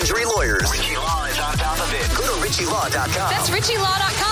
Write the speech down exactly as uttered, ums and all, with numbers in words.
injury lawyers. Richie Law is on top of it. Go to richie law dot com. That's richie law dot com.